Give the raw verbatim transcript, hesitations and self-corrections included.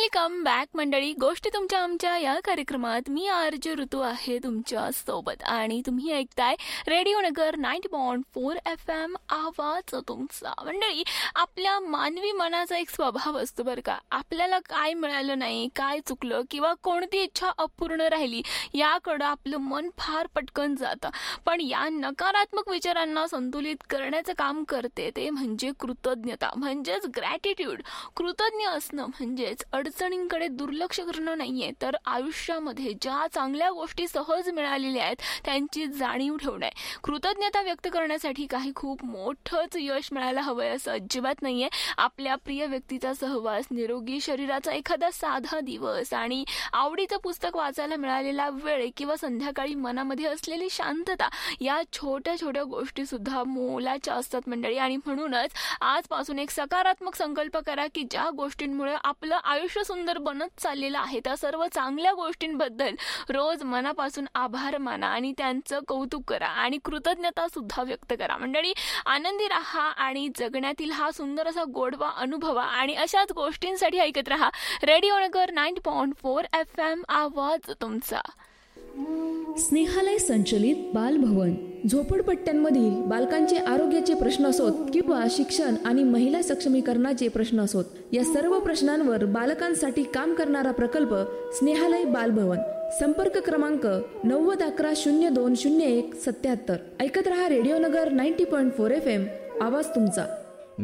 Welcome back मंडळी. गोष्टी तुमच्या आमच्या या कार्यक्रमात मी आरजे ऋतू आहे तुमच्या सोबत आणि तुम्ही ऐकताय रेडिओ नगर ninety point four F M आवाज तुमचा. मंडळी, आपल्या मानवी मनाचा एक स्वभाव असतो बरं का. आपल्याला काय मिळालं नाही, काय चुकलं किंवा कोणती इच्छा अपूर्ण राहिली याकडं आपलं मन फार पटकन जातं. पण या नकारात्मक विचारांना संतुलित करण्याचं काम करते ते म्हणजे कृतज्ञता, म्हणजेच ग्रॅटिट्यूड. कृतज्ञ असणं म्हणजेच अडचणींकडे दुर्लक्ष करणं नाहीये, तर आयुष्यामध्ये ज्या चांगल्या गोष्टी सहज मिळालेल्या आहेत त्यांची जाणीव ठेवणं आहे. कृतज्ञता व्यक्त करण्यासाठी काही खूप मोठंच यश मिळायला हवंय असं अजिबात नाहीये. आपल्या प्रिय व्यक्तीचा सहवास, निरोगी शरीराचा एखादा साधा दिवस आणि आवडीचं पुस्तक वाचायला मिळालेला वेळ किंवा संध्याकाळी मनामध्ये असलेली शांतता, या छोट्या छोट्या गोष्टी सुद्धा मोलाच्या असतात मंडळी. आणि म्हणूनच आजपासून एक सकारात्मक संकल्प करा की ज्या गोष्टींमुळे आपलं आयुष्य सुंदर बनत चाललेलं आहे त्या सर्व चांगल्या गोष्टींबद्दल रोज मनापासून आभार माना आणि त्यांचं कौतुक करा आणि कृतज्ञता सुद्धा व्यक्त करा. मंडळी, आनंदी राहा आणि जगण्यातील हा सुंदर असा गोडवा अनुभवा आणि अशाच गोष्टींसाठी ऐकत राहा रेडिओ नगर ninety point four F M आवाज तुमचा. स्नेहालय संचलित बालभवन. झोपडपट्ट्यांमधील बालकांचे आरोग्याचे प्रश्न असोत किंवा शिक्षण आणि महिला सक्षमीकरणाचे प्रश्न असोत, या सर्व प्रश्नांवर बालकांसाठी काम करणारा प्रकल्प स्नेहालय बालभवन. संपर्क क्रमांक नव्वद अकरा शून्य दोन शून्य एक सत्याहत्तर. ऐकत रहा रेडिओ नगर ninety point four F M आवाज तुमचा.